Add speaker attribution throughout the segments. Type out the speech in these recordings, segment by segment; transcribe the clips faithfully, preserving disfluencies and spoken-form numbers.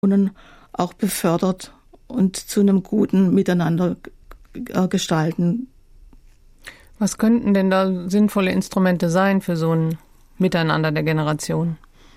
Speaker 1: auch befördert und zu einem guten Miteinander gestalten.
Speaker 2: Was könnten denn da sinnvolle Instrumente sein für so ein Miteinander der Generation?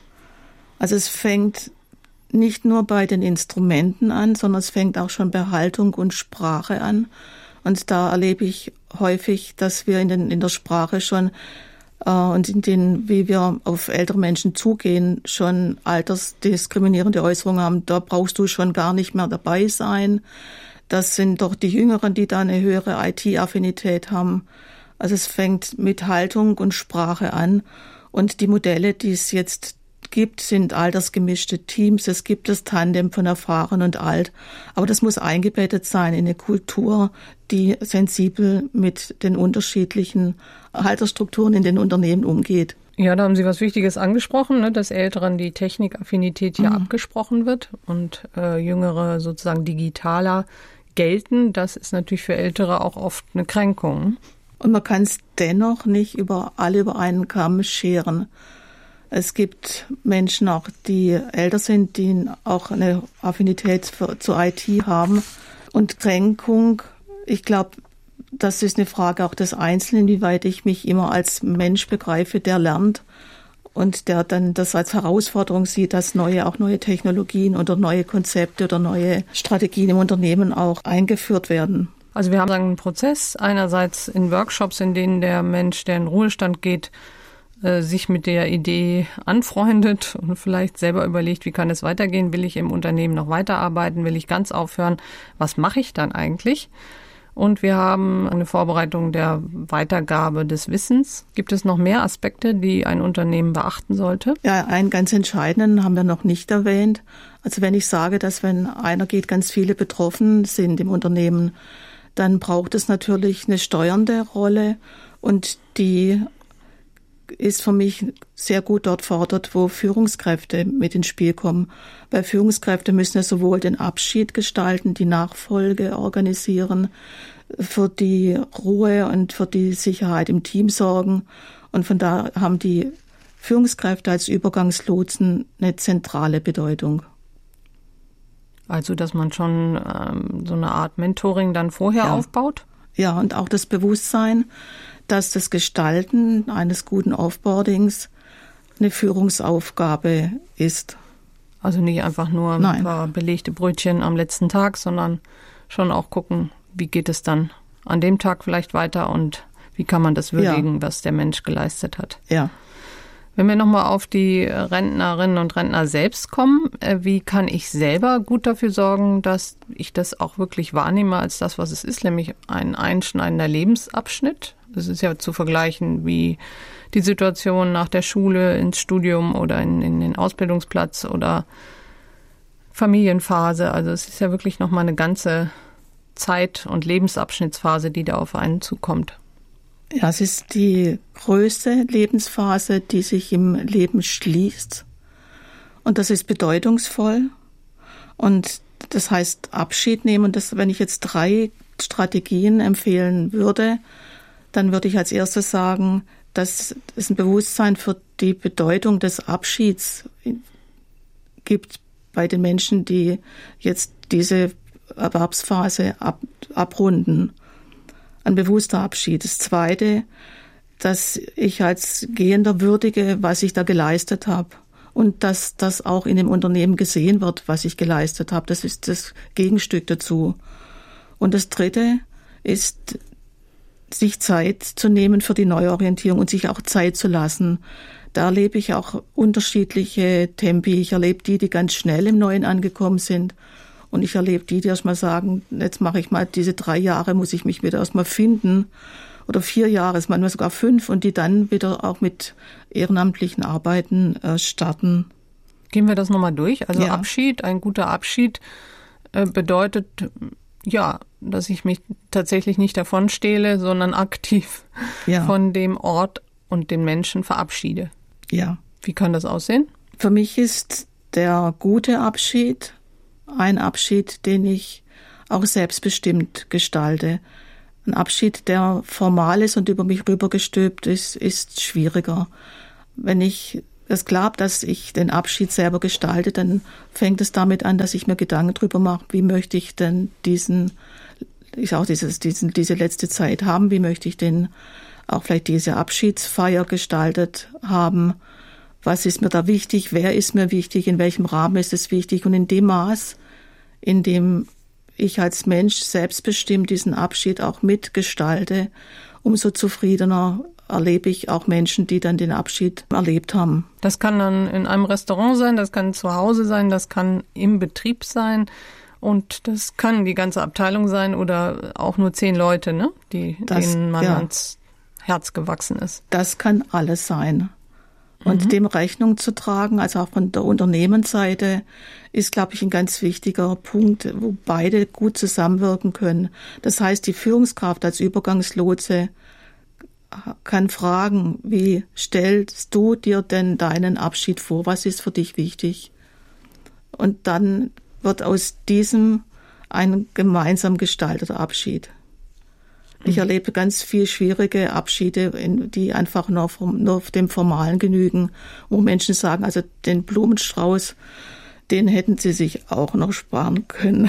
Speaker 1: Also es fängt nicht nur bei den Instrumenten an, sondern es fängt auch schon bei Haltung und Sprache an. Und da erlebe ich häufig, dass wir in, den, in der Sprache schon äh, und in den, wie wir auf ältere Menschen zugehen, schon altersdiskriminierende Äußerungen haben. Da brauchst du schon gar nicht mehr dabei sein. Das sind doch die Jüngeren, die da eine höhere I T-Affinität haben. Also es fängt mit Haltung und Sprache an. Und die Modelle, die es jetzt gibt, sind altersgemischte Teams. Es gibt das Tandem von erfahren und alt. Aber das muss eingebettet sein in eine Kultur, die sensibel mit den unterschiedlichen Altersstrukturen in den Unternehmen umgeht.
Speaker 2: Ja, da haben Sie was Wichtiges angesprochen, ne, dass Älteren die Technikaffinität hier mhm. abgesprochen wird und äh, Jüngere sozusagen digitaler gelten. Das ist natürlich für Ältere auch oft eine Kränkung.
Speaker 1: Und man kann es dennoch nicht über alle über einen Kamm scheren. Es gibt Menschen auch, die älter sind, die auch eine Affinität für, zur I T haben. Und Kränkung, ich glaube, das ist eine Frage auch des Einzelnen, inwieweit ich mich immer als Mensch begreife, der lernt und der dann das als Herausforderung sieht, dass neue, auch neue Technologien oder neue Konzepte oder neue Strategien im Unternehmen auch eingeführt werden.
Speaker 2: Also wir haben einen Prozess, einerseits in Workshops, in denen der Mensch, der in Ruhestand geht, äh, sich mit der Idee anfreundet und vielleicht selber überlegt, wie kann es weitergehen? Will ich im Unternehmen noch weiterarbeiten? Will ich ganz aufhören? Was mache ich dann eigentlich? Und wir haben eine Vorbereitung der Weitergabe des Wissens. Gibt es noch mehr Aspekte, die ein Unternehmen beachten sollte?
Speaker 1: Ja, einen ganz entscheidenden haben wir noch nicht erwähnt. Also wenn ich sage, dass wenn einer geht, ganz viele betroffen sind im Unternehmen, dann braucht es natürlich eine steuernde Rolle und die ist für mich sehr gut dort fordert, wo Führungskräfte mit ins Spiel kommen. Weil Führungskräfte müssen ja sowohl den Abschied gestalten, die Nachfolge organisieren, für die Ruhe und für die Sicherheit im Team sorgen. Und von da haben die Führungskräfte als Übergangslotsen eine zentrale Bedeutung.
Speaker 2: Also, dass man schon ähm, so eine Art Mentoring dann vorher
Speaker 1: ja.
Speaker 2: aufbaut?
Speaker 1: Ja, und auch das Bewusstsein, dass das Gestalten eines guten Offboardings eine Führungsaufgabe ist.
Speaker 2: Also nicht einfach nur
Speaker 1: Nein.
Speaker 2: ein paar belegte Brötchen am letzten Tag, sondern schon auch gucken, wie geht es dann an dem Tag vielleicht weiter und wie kann man das würdigen, ja. was der Mensch geleistet hat.
Speaker 1: Ja.
Speaker 2: Wenn wir nochmal auf die Rentnerinnen und Rentner selbst kommen, wie kann ich selber gut dafür sorgen, dass ich das auch wirklich wahrnehme als das, was es ist, nämlich ein einschneidender Lebensabschnitt? Das ist ja zu vergleichen wie die Situation nach der Schule ins Studium oder in, in den Ausbildungsplatz oder Familienphase. Also es ist ja wirklich nochmal eine ganze Zeit- und Lebensabschnittsphase, die da auf einen zukommt.
Speaker 1: Ja, es ist die größte Lebensphase, die sich im Leben schließt. Und das ist bedeutungsvoll. Und das heißt Abschied nehmen. Und das, wenn ich jetzt drei Strategien empfehlen würde, dann würde ich als erstes sagen, dass es ein Bewusstsein für die Bedeutung des Abschieds gibt bei den Menschen, die jetzt diese Erwerbsphase ab, abrunden. Ein bewusster Abschied. Das Zweite, dass ich als Gehender würdige, was ich da geleistet habe. Und dass das auch in dem Unternehmen gesehen wird, was ich geleistet habe. Das ist das Gegenstück dazu. Und das Dritte ist, sich Zeit zu nehmen für die Neuorientierung und sich auch Zeit zu lassen. Da erlebe ich auch unterschiedliche Tempi. Ich erlebe die, die ganz schnell im Neuen angekommen sind. Und ich erlebe die, die erst mal sagen, jetzt mache ich mal diese drei Jahre, muss ich mich wieder erst mal finden. Oder vier Jahre, manchmal sogar fünf. Und die dann wieder auch mit ehrenamtlichen Arbeiten äh, starten.
Speaker 2: Gehen wir das nochmal durch? Also
Speaker 1: ja.
Speaker 2: Abschied, ein guter Abschied äh, bedeutet, ja, dass ich mich tatsächlich nicht davon stehle, sondern aktiv ja. von dem Ort und den Menschen verabschiede.
Speaker 1: Ja.
Speaker 2: Wie kann das aussehen?
Speaker 1: Für mich ist der gute Abschied ein Abschied, den ich auch selbstbestimmt gestalte. Ein Abschied, der formal ist und über mich rübergestülpt ist, ist schwieriger. Wenn ich es klappt, dass ich den Abschied selber gestalte, dann fängt es damit an, dass ich mir Gedanken drüber mache, wie möchte ich denn diesen, ich auch dieses, diesen, diese letzte Zeit haben, wie möchte ich denn auch vielleicht diese Abschiedsfeier gestaltet haben, was ist mir da wichtig, wer ist mir wichtig, in welchem Rahmen ist es wichtig und in dem Maß, in dem ich als Mensch selbstbestimmt diesen Abschied auch mitgestalte, umso zufriedener erlebe ich auch Menschen, die dann den Abschied erlebt haben.
Speaker 2: Das kann dann in einem Restaurant sein, das kann zu Hause sein, das kann im Betrieb sein und das kann die ganze Abteilung sein oder auch nur zehn Leute, ne, die, das, denen man ja. ans Herz gewachsen ist.
Speaker 1: Das kann alles sein. Und mhm. dem Rechnung zu tragen, also auch von der Unternehmensseite, ist, glaube ich, ein ganz wichtiger Punkt, wo beide gut zusammenwirken können. Das heißt, die Führungskraft als Übergangslotse kann fragen, wie stellst du dir denn deinen Abschied vor? Was ist für dich wichtig? Und dann wird aus diesem ein gemeinsam gestalteter Abschied. Ich erlebe ganz viel schwierige Abschiede, die einfach nur, vom, nur dem Formalen genügen, wo Menschen sagen, also den Blumenstrauß, den hätten sie sich auch noch sparen können.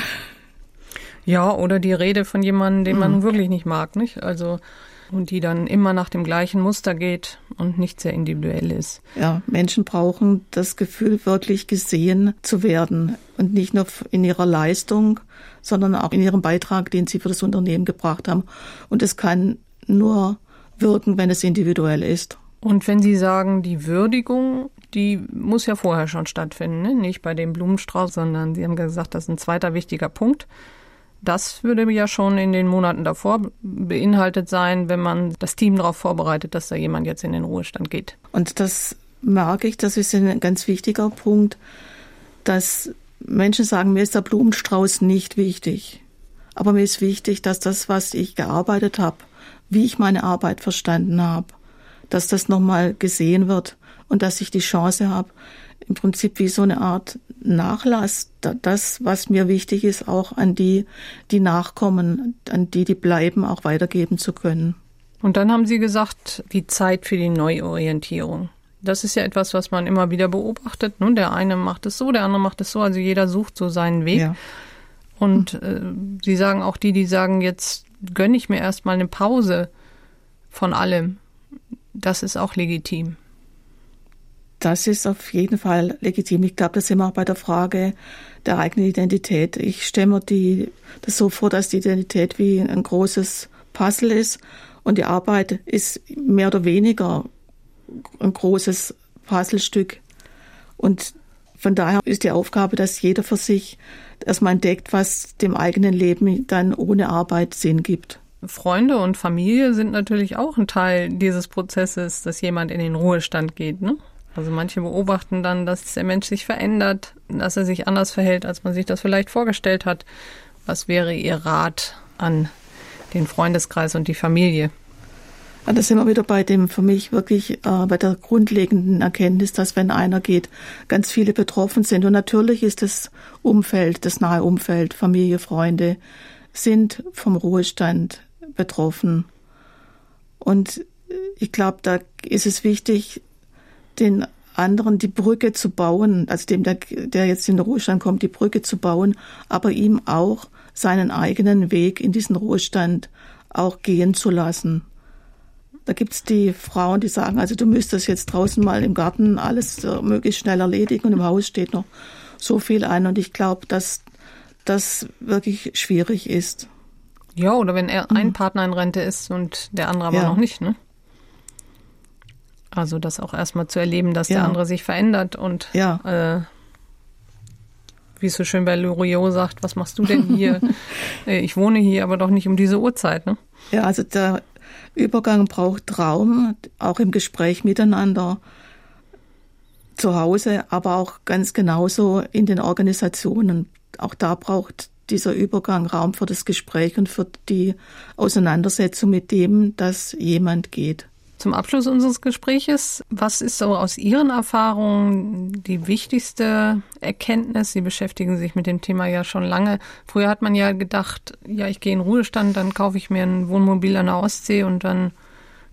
Speaker 2: Ja, oder die Rede von jemandem, den man mhm. wirklich nicht mag, nicht? Also, und die dann immer nach dem gleichen Muster geht und nicht sehr individuell ist.
Speaker 1: Ja, Menschen brauchen das Gefühl, wirklich gesehen zu werden und nicht nur in ihrer Leistung, sondern auch in ihrem Beitrag, den sie für das Unternehmen gebracht haben. Und es kann nur wirken, wenn es individuell ist.
Speaker 2: Und wenn Sie sagen, die Würdigung, die muss ja vorher schon stattfinden, ne? Nicht bei dem Blumenstrauß, sondern Sie haben gesagt, das ist ein zweiter wichtiger Punkt. Das würde ja schon in den Monaten davor beinhaltet sein, wenn man das Team darauf vorbereitet, dass da jemand jetzt in den Ruhestand geht.
Speaker 1: Und das merke ich, das ist ein ganz wichtiger Punkt, dass Menschen sagen, mir ist der Blumenstrauß nicht wichtig. Aber mir ist wichtig, dass das, was ich gearbeitet habe, wie ich meine Arbeit verstanden habe, dass das nochmal gesehen wird und dass ich die Chance habe, im Prinzip wie so eine Art Nachlass, das, was mir wichtig ist, auch an die, die nachkommen, an die, die bleiben, auch weitergeben zu können.
Speaker 2: Und dann haben Sie gesagt, die Zeit für die Neuorientierung. Das ist ja etwas, was man immer wieder beobachtet. Ne? Der eine macht es so, der andere macht es so. Also jeder sucht so seinen Weg. Ja. Und äh, Sie sagen auch die, die sagen, jetzt gönne ich mir erstmal eine Pause von allem. Das ist auch legitim.
Speaker 1: Das ist auf jeden Fall legitim. Ich glaube, das sind wir auch bei der Frage der eigenen Identität. Ich stelle mir die, das so vor, dass die Identität wie ein großes Puzzle ist und die Arbeit ist mehr oder weniger ein großes Puzzlestück. Und von daher ist die Aufgabe, dass jeder für sich erstmal entdeckt, was dem eigenen Leben dann ohne Arbeit Sinn gibt.
Speaker 2: Freunde und Familie sind natürlich auch ein Teil dieses Prozesses, dass jemand in den Ruhestand geht, ne? Also manche beobachten dann, dass der Mensch sich verändert, dass er sich anders verhält, als man sich das vielleicht vorgestellt hat. Was wäre Ihr Rat an den Freundeskreis und die Familie?
Speaker 1: Ja, da sind wir wieder bei dem für mich wirklich äh, bei der grundlegenden Erkenntnis, dass wenn einer geht, ganz viele betroffen sind. Und natürlich ist das Umfeld, das nahe Umfeld, Familie, Freunde sind vom Ruhestand betroffen. Und ich glaube, da ist es wichtig, den anderen die Brücke zu bauen, also dem, der, der jetzt in den Ruhestand kommt, die Brücke zu bauen, aber ihm auch seinen eigenen Weg in diesen Ruhestand auch gehen zu lassen. Da gibt's die Frauen, die sagen, also du müsstest jetzt draußen mal im Garten alles äh, möglichst schnell erledigen und im Haus steht noch so viel an. Und ich glaube, dass das wirklich schwierig ist.
Speaker 2: Ja, oder wenn er ein mhm. Partner in Rente ist und der andere aber ja. noch nicht, ne? Also das auch erstmal zu erleben, dass ja. der andere sich verändert und
Speaker 1: ja.
Speaker 2: äh, wie es so schön bei Loriot sagt, was machst du denn hier? Ich wohne hier, aber doch nicht um diese Uhrzeit, ne?
Speaker 1: Ja, also der Übergang braucht Raum, auch im Gespräch miteinander zu Hause, aber auch ganz genauso in den Organisationen. Auch da braucht dieser Übergang Raum für das Gespräch und für die Auseinandersetzung mit dem, dass jemand geht.
Speaker 2: Zum Abschluss unseres Gespräches, was ist so aus Ihren Erfahrungen die wichtigste Erkenntnis? Sie beschäftigen sich mit dem Thema ja schon lange. Früher hat man ja gedacht, ja, ich gehe in Ruhestand, dann kaufe ich mir ein Wohnmobil an der Ostsee und dann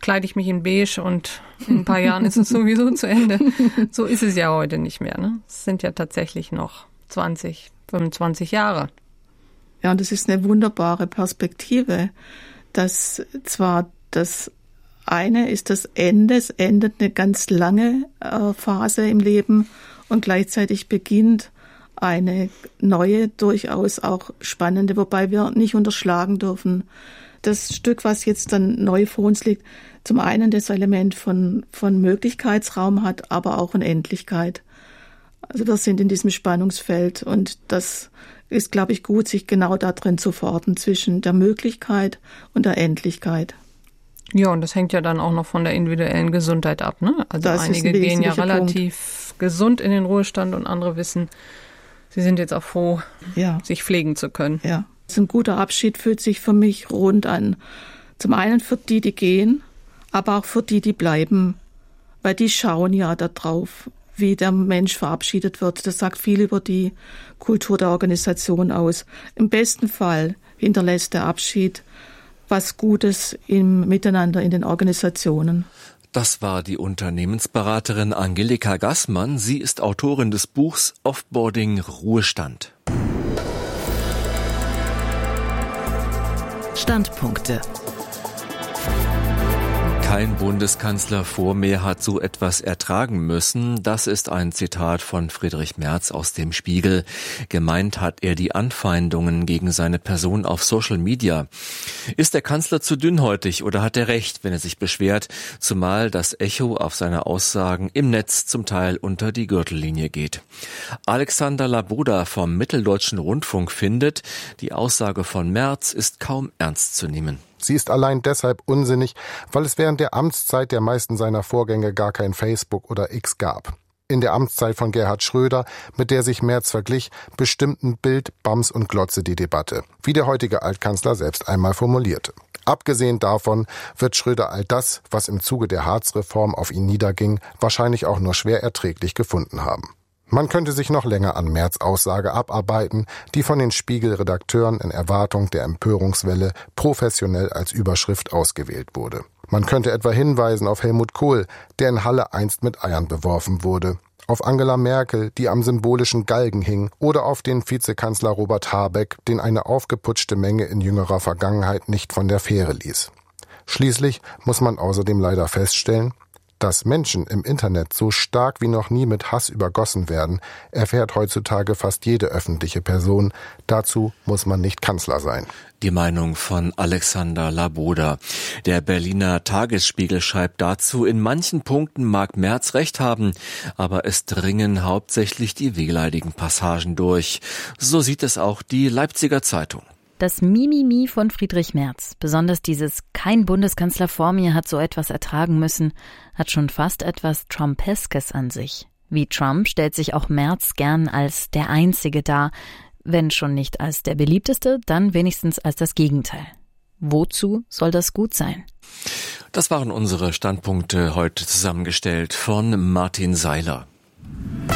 Speaker 2: kleide ich mich in beige und in ein paar Jahren ist es sowieso zu Ende. So ist es ja heute nicht mehr, ne? Es sind ja tatsächlich noch zwanzig, fünfundzwanzig Jahre.
Speaker 1: Ja, und das ist eine wunderbare Perspektive, dass zwar das eine ist das Ende, es endet eine ganz lange äh, Phase im Leben und gleichzeitig beginnt eine neue, durchaus auch spannende, wobei wir nicht unterschlagen dürfen. Das Stück, was jetzt dann neu vor uns liegt, zum einen das Element von, von Möglichkeitsraum hat, aber auch von Endlichkeit. Also wir sind in diesem Spannungsfeld und das ist, glaube ich, gut, sich genau da drin zu verorten, zwischen der Möglichkeit und der Endlichkeit.
Speaker 2: Ja, und das hängt ja dann auch noch von der individuellen Gesundheit ab, ne? Also das einige ein gehen ja relativ Punkt. gesund in den Ruhestand und andere wissen, sie sind jetzt auch froh, ja. sich pflegen zu können.
Speaker 1: Ja, so ein guter Abschied fühlt sich für mich rund an. Zum einen für die, die gehen, aber auch für die, die bleiben, weil die schauen ja da drauf, wie der Mensch verabschiedet wird. Das sagt viel über die Kultur der Organisation aus. Im besten Fall hinterlässt der Abschied was Gutes im Miteinander in den Organisationen.
Speaker 3: Das war die Unternehmensberaterin Angelika Gassmann. Sie ist Autorin des Buchs Offboarding Ruhestand.
Speaker 4: Standpunkte.
Speaker 3: Kein Bundeskanzler vor mir hat so etwas ertragen müssen. Das ist ein Zitat von Friedrich Merz aus dem Spiegel. Gemeint hat er die Anfeindungen gegen seine Person auf Social Media. Ist der Kanzler zu dünnhäutig oder hat er recht, wenn er sich beschwert, zumal das Echo auf seine Aussagen im Netz zum Teil unter die Gürtellinie geht? Alexander Laboda vom Mitteldeutschen Rundfunk findet, die Aussage von Merz ist kaum ernst zu nehmen.
Speaker 5: Sie ist allein deshalb unsinnig, weil es während der Amtszeit der meisten seiner Vorgänger gar kein Facebook oder X gab. In der Amtszeit von Gerhard Schröder, mit der sich Merz verglich, bestimmten Bild, Bams und Glotze die Debatte, wie der heutige Altkanzler selbst einmal formulierte. Abgesehen davon wird Schröder all das, was im Zuge der Hartz-Reform auf ihn niederging, wahrscheinlich auch nur schwer erträglich gefunden haben. Man könnte sich noch länger an Merz' Aussage abarbeiten, die von den Spiegel-Redakteuren in Erwartung der Empörungswelle professionell als Überschrift ausgewählt wurde. Man könnte etwa hinweisen auf Helmut Kohl, der in Halle einst mit Eiern beworfen wurde, auf Angela Merkel, die am symbolischen Galgen hing, oder auf den Vizekanzler Robert Habeck, den eine aufgeputschte Menge in jüngerer Vergangenheit nicht von der Fähre ließ. Schließlich muss man außerdem leider feststellen, dass Menschen im Internet so stark wie noch nie mit Hass übergossen werden, erfährt heutzutage fast jede öffentliche Person. Dazu muss man nicht Kanzler sein.
Speaker 3: Die Meinung von Alexander Laboda. Der Berliner Tagesspiegel schreibt dazu, in manchen Punkten mag Merz recht haben, aber es dringen hauptsächlich die wehleidigen Passagen durch. So sieht es auch die Leipziger Zeitung.
Speaker 4: Das Mimimi von Friedrich Merz, besonders dieses „Kein Bundeskanzler vor mir hat so etwas ertragen müssen“, hat schon fast etwas Trumpeskes an sich. Wie Trump stellt sich auch Merz gern als der Einzige dar, wenn schon nicht als der Beliebteste, dann wenigstens als das Gegenteil. Wozu soll das gut sein?
Speaker 3: Das waren unsere Standpunkte heute zusammengestellt von Martin Seiler.